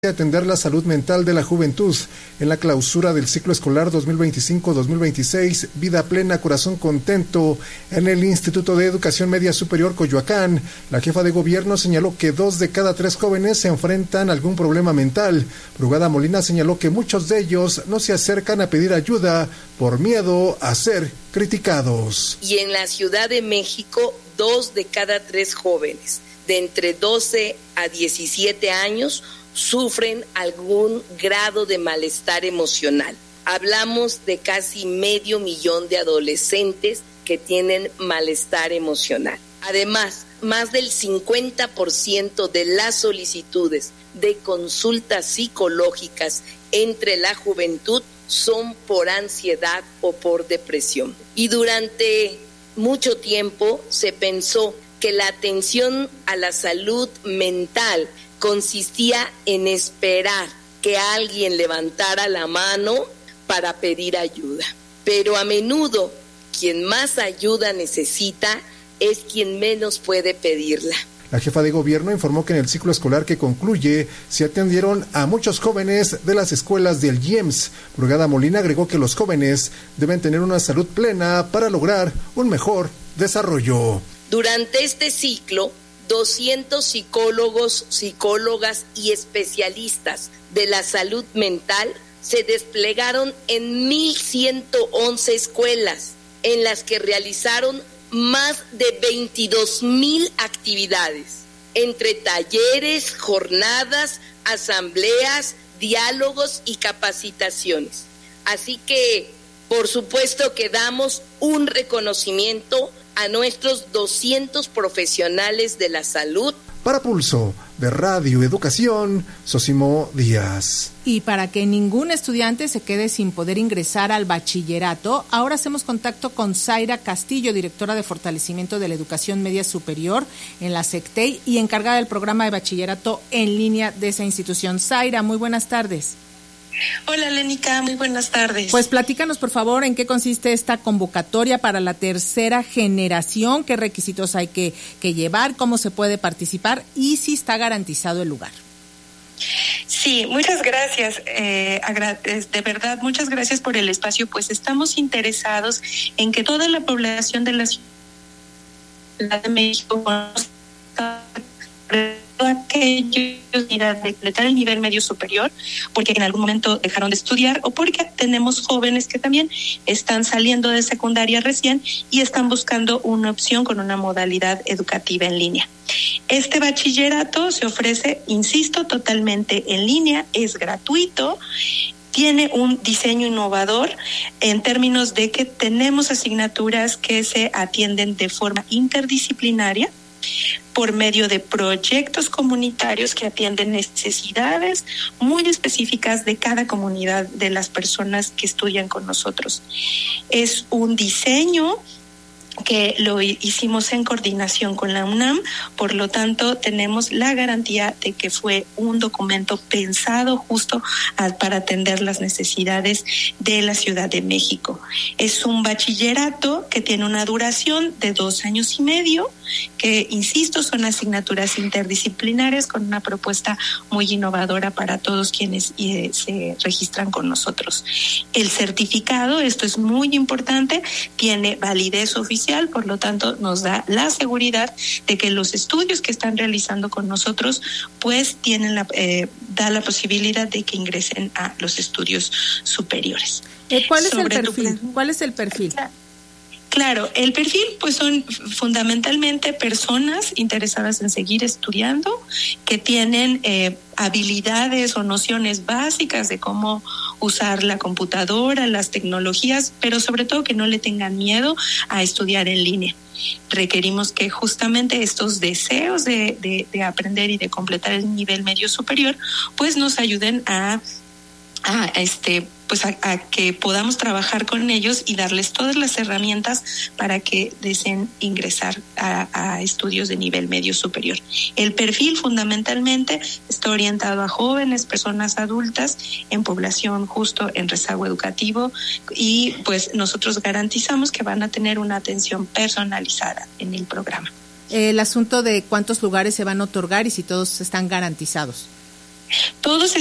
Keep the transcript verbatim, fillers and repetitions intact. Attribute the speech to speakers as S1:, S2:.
S1: atender la salud mental de la juventud. En la clausura del ciclo escolar dos mil veinticinco dos mil veintiséis, Vida Plena, Corazón Contento, en el Instituto de Educación Media Superior Coyoacán, la jefa de gobierno señaló que dos de cada tres jóvenes se enfrentan a algún problema mental. Brugada Molina señaló que muchos de ellos no se acercan a pedir ayuda por miedo a ser criticados.
S2: Y en la Ciudad de México, dos de cada tres jóvenes de entre doce a diecisiete años sufren algún grado de malestar emocional. Hablamos de casi medio millón de adolescentes que tienen malestar emocional. Además, más del cincuenta por ciento de las solicitudes de consultas psicológicas entre la juventud son por ansiedad o por depresión. Y durante mucho tiempo se pensó que la atención a la salud mental consistía en esperar que alguien levantara la mano para pedir ayuda. Pero a menudo quien más ayuda necesita es quien menos puede pedirla.
S1: La jefa de gobierno informó que en el ciclo escolar que concluye se atendieron a muchos jóvenes de las escuelas del I E M S. Brugada Molina agregó que los jóvenes deben tener una salud plena para lograr un mejor desarrollo.
S2: Durante este ciclo, doscientos psicólogos, psicólogas y especialistas de la salud mental se desplegaron en mil ciento once escuelas, en las que realizaron más de veintidós mil actividades, entre talleres, jornadas, asambleas, diálogos y capacitaciones. Así que, por supuesto que damos un reconocimiento a nuestros doscientos profesionales de la salud.
S1: Para Pulso de Radio Educación, Sosimo Díaz.
S3: Y para que ningún estudiante se quede sin poder ingresar al bachillerato, ahora hacemos contacto con Zaira Castillo, directora de Fortalecimiento de la Educación Media Superior en la SECTEI y encargada del programa de bachillerato en línea de esa institución. Zaira, muy buenas tardes.
S4: Hola, Lénica, muy buenas tardes.
S3: Pues platícanos, por favor, en qué consiste esta convocatoria para la tercera generación, qué requisitos hay que, que llevar, cómo se puede participar y si está garantizado el lugar.
S4: Sí, muchas gracias. Eh, de verdad, muchas gracias por el espacio, pues estamos interesados en que toda la población de la Ciudad de México conozca aquellos de completar el nivel medio superior porque en algún momento dejaron de estudiar o porque tenemos jóvenes que también están saliendo de secundaria recién y están buscando una opción con una modalidad educativa en línea. Este bachillerato se ofrece, insisto, totalmente en línea, es gratuito. Tiene un diseño innovador en términos de que tenemos asignaturas que se atienden de forma interdisciplinaria por medio de proyectos comunitarios que atienden necesidades muy específicas de cada comunidad de las personas que estudian con nosotros. Es un diseño que lo hicimos en coordinación con la UNAM, por lo tanto tenemos la garantía de que fue un documento pensado justo a, para atender las necesidades de la Ciudad de México. Es un bachillerato que tiene una duración de dos años y medio, que insisto son asignaturas interdisciplinarias con una propuesta muy innovadora para todos quienes eh, se registran con nosotros. El certificado, esto es muy importante, tiene validez oficial, por lo tanto nos da la seguridad de que los estudios que están realizando con nosotros pues tienen la eh, da la posibilidad de que ingresen a los estudios superiores.
S3: Eh, ¿Cuál es Sobre el perfil? Tu... ¿Cuál es el perfil?
S4: Claro, el perfil pues son fundamentalmente personas interesadas en seguir estudiando, que tienen eh, habilidades o nociones básicas de cómo usar la computadora, las tecnologías, pero sobre todo que no le tengan miedo a estudiar en línea. Requerimos que justamente estos deseos de, de, de aprender y de completar el nivel medio superior pues nos ayuden a, a este pues a, a que podamos trabajar con ellos y darles todas las herramientas para que deseen ingresar a, a estudios de nivel medio superior. El perfil fundamentalmente está orientado a jóvenes, personas adultas en población justo en rezago educativo y pues nosotros garantizamos que van a tener una atención personalizada en el programa.
S3: El asunto de cuántos lugares se van a otorgar y si todos están garantizados.
S4: Todos